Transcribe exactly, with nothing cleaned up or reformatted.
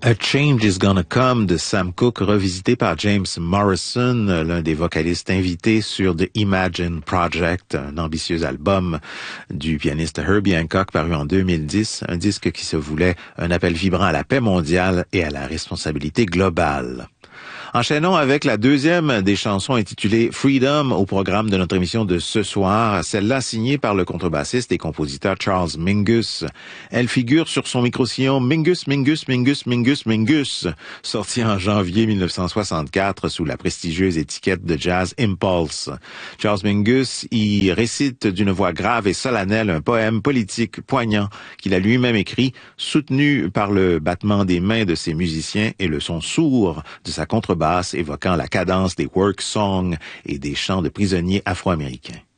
A Change is Gonna Come de Sam Cooke, revisité par James Morrison, l'un des vocalistes invités sur The Imagine Project, un ambitieux album du pianiste Herbie Hancock paru en deux mille dix, un disque qui se voulait un appel vibrant à la paix mondiale et à la responsabilité globale. Enchaînons avec la deuxième des chansons intitulée Freedom au programme de notre émission de ce soir, celle-là signée par le contrebassiste et compositeur Charles Mingus. Elle figure sur son micro-sillon Mingus, Mingus, Mingus, Mingus, Mingus, sorti en janvier mille neuf cent soixante-quatre sous la prestigieuse étiquette de jazz Impulse. Charles Mingus y récite d'une voix grave et solennelle un poème politique poignant qu'il a lui-même écrit, soutenu par le battement des mains de ses musiciens et le son sourd de sa contrebasse évoquant la cadence des work songs et des chants de prisonniers afro-américains.